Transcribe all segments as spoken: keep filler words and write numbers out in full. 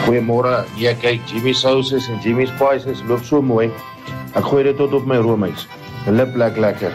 Goeiemôre. Ja, kyk, Jimmy Sauces en Jimmy Spices loop so mooi. Ek gooi dit tot op my roomys. Lip lek lekker.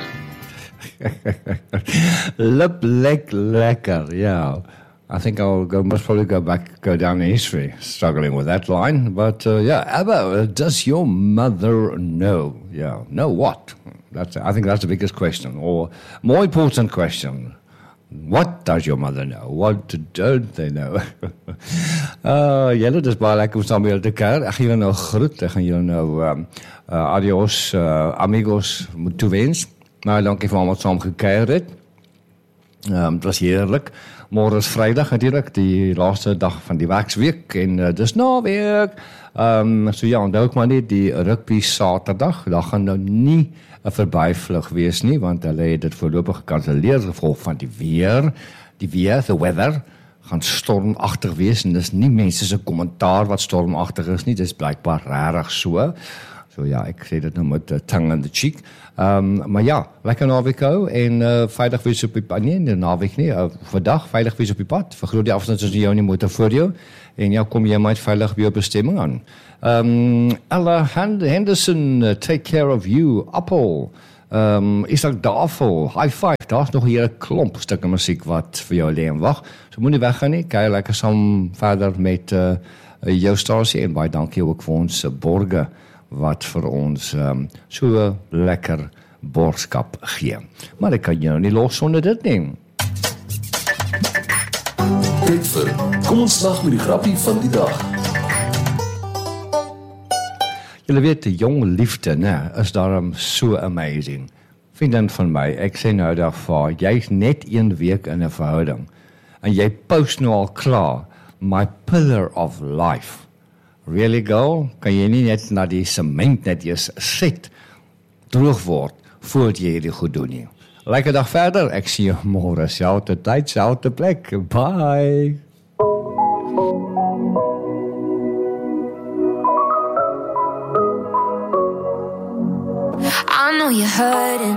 Lip lek lekker, yeah. I think I'll go, must probably go back, go down in history, struggling with that line. But uh, yeah, Abba, does your mother know? Yeah, know what? That's, I think that's the biggest question, or more important question. What does your mother know? What don't they know? uh, julle, dis baie lekker om saam met julle te kuier. Ek gaan julle nou groet. Ek gaan julle nou um, uh, adios, uh, amigos moet toewens. Nou, dankie vir almal wat saam gekuier het. Um, het was heerlik. Môre is Vrydag natuurlik, die laaste dag van die werksweek en uh, dis naweek. Um, so ja, onthou ek maar net die rugby Saterdag. Daar gaan nou nie 'n verbyvlug wees nie, want hulle het dit voorlopig gekanselleer gevolg van die weer. Die weer, the weather, gaan stormagtig wees en dis nie mense se kommentaar wat stormagtig is nie, dis blykbaar regtig so. So ja, ek sê dit nou met uh, tongue in the cheek. Um, maar ja, lekker naweek hou en uh, veilig wees op die pad. Nee, nee, naweek nie, uh, vandag veilig wees op die pad. Vergroot die afstand tussen jou en die motor voor jou. En ja, kom jy maar veilig by jou bestemming aan. Um, Ella Henderson, uh, take care of you, Apple. Um, Isak Dafel, high five. Daar's nog hier 'n klomp stukke musiek wat vir jou lê en wag. So moenie weggaan nie. Kyk lekker saam verder met uh, jou stasie en baie dankie ook vir ons uh, borge wat vir ons um, so lekker borgskap gee. Maar ek kan jou nou nie los sonder dit nie. Tyd vir, kom ons lag met die grappie van die dag. Julle weet, die jong liefde, ne, is daarom so amazing. Vriendin van my, ek sê nou daarvoor, jy's net een week in 'n verhouding, en jy post nou al klaar, my pillar of life. Really, girl? Kan jy nie net na die sement net eers sit, droog word, voordat jy hierdie goed doen nie. Lekker dag verder, ek sien jou môre, selfde tyd, selfde plek. Bye! I know you're hurting.